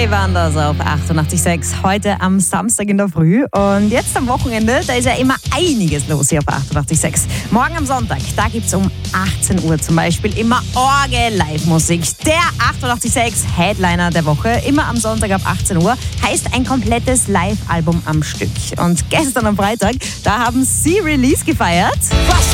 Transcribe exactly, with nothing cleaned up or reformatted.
Stevie Wonders auf achtundachtzig Komma sechs, heute am Samstag in der Früh. Und jetzt am Wochenende, da ist ja immer einiges los hier auf achtundachtzig Komma sechs. Morgen am Sonntag, da gibt es um achtzehn Uhr zum Beispiel immer Orgel-Live-Musik. Der achtundachtzig Komma sechs Headliner der Woche, immer am Sonntag ab achtzehn Uhr, heißt ein komplettes Live-Album am Stück. Und gestern am Freitag, da haben sie Release gefeiert. Was